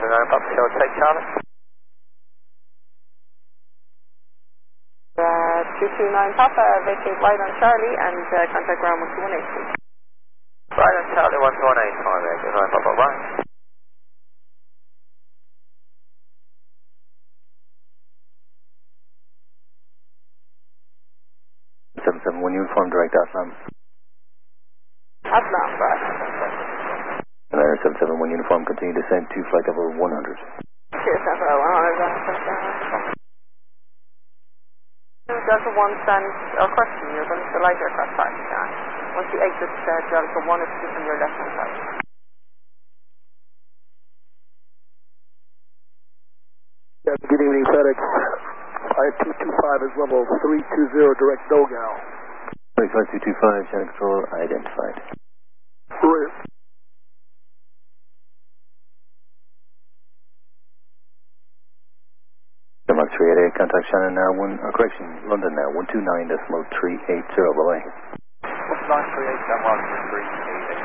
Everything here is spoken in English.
9 Papa Shell, take Charlie. 229 Papa, vacate wide on Charlie and contact ground 1218, please. Right on Charlie, 1218, fine, vacate 9 Papa, right. One uniform, direct Atlam. Atlam, right. And 771 uniform, continue descent to flight level 100. Cheers, Central 100. Delta 1 stands, question, you're going to the light aircraft parking now. Once you exit Delta 1, it's just on your left hand side. Yeah, good evening, FedEx. Flight 225 is level 320, direct Dogal. 225, channel control identified. Brilliant. Mark 388, contact Shannon now, London now, 129.380, bye-bye. 129.380, Mark 388.